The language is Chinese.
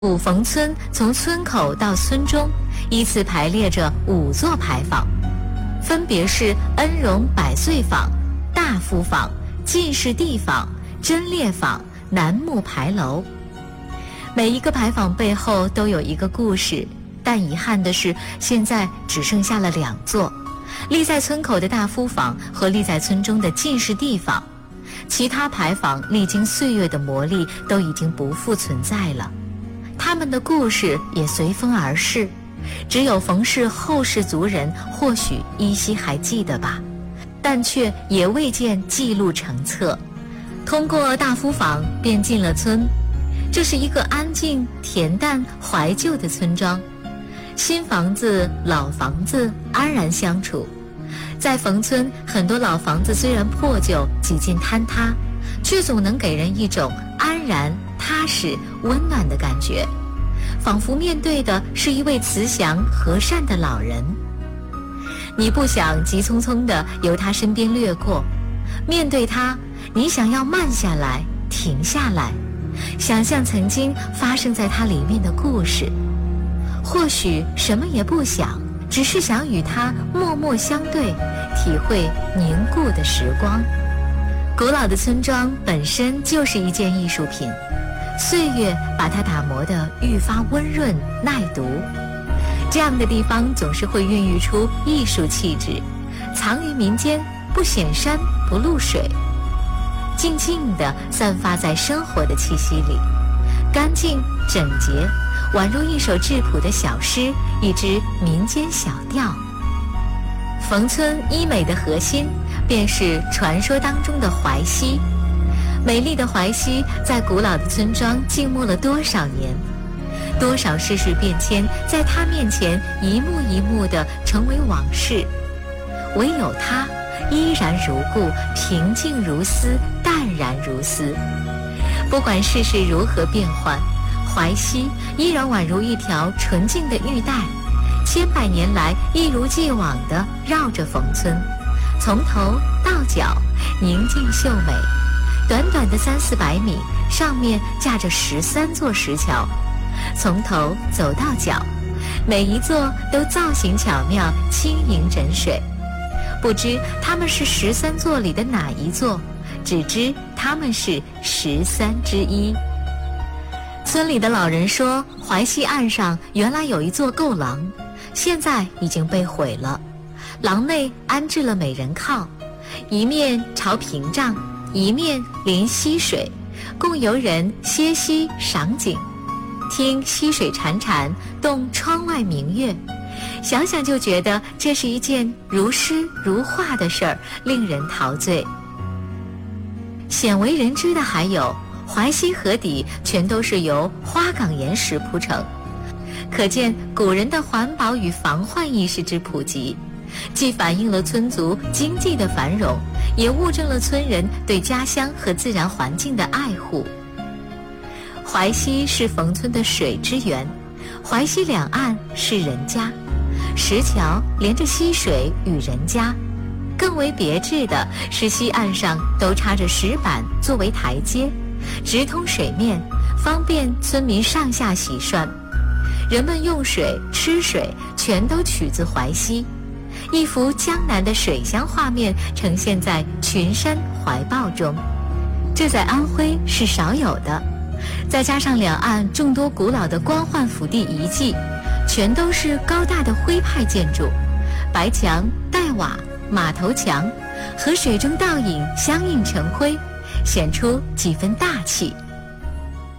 古冯村从村口到村中，依次排列着5座牌坊，分别是恩荣百岁坊、大夫坊、进士第坊、贞烈坊、楠木牌楼。每一个牌坊背后都有一个故事，但遗憾的是，现在只剩下了2座，立在村口的大夫坊和立在村中的进士第坊。其他牌坊历经岁月的磨砺，都已经不复存在了。他们的故事也随风而逝，只有冯氏后世族人或许依稀还记得吧，但却也未见记录成册。通过大夫坊便进了村，这是一个安静、恬淡、怀旧的村庄，新房子、老房子安然相处。在冯村，很多老房子虽然破旧、几近坍塌，却总能给人一种安然、踏实、温暖的感觉，仿佛面对的是一位慈祥和善的老人。你不想急匆匆地由他身边掠过，面对他，你想要慢下来、停下来，想象曾经发生在他里面的故事。或许什么也不想，只是想与他默默相对，体会凝固的时光。古老的村庄本身就是一件艺术品，岁月把它打磨得愈发温润耐读。这样的地方总是会孕育出艺术气质，藏于民间，不显山不露水，静静地散发在生活的气息里，干净整洁，宛如一首质朴的小诗，一支民间小调。冯村医美的核心便是传说当中的淮西。美丽的淮西在古老的村庄静默了多少年，多少世事变迁在它面前一幕一幕地成为往事，唯有它依然如故，平静如斯，淡然如斯。不管世事如何变幻，淮西依然宛如一条纯净的玉带，千百年来一如既往地绕着冯村，从头到脚宁静秀美。短短的300-400米，上面架着13座石桥，从头走到脚，每一座都造型巧妙，轻盈枕水。不知它们是13座里的哪一座，只知它们是13之一。村里的老人说，淮西岸上原来有一座构廊，现在已经被毁了。廊内安置了美人靠，一面朝屏障，一面临溪水，供游人歇息赏景，听溪水潺潺，动窗外明月。想想就觉得这是一件如诗如画的事儿，令人陶醉。鲜为人知的还有，淮西河底全都是由花岗岩石铺成，可见古人的环保与防患意识之普及，既反映了村族经济的繁荣，也物证了村人对家乡和自然环境的爱护。淮西是冯村的水之源，淮西两岸是人家，石桥连着溪水与人家。更为别致的是，溪岸上都插着石板作为台阶，直通水面，方便村民上下洗涮。人们用水、吃水全都取自淮西，一幅江南的水乡画面呈现在群山怀抱中，这在安徽是少有的。再加上两岸众多古老的官宦府邸遗迹，全都是高大的徽派建筑，白墙黛瓦，马头墙和水中倒影相映成辉，显出几分大气。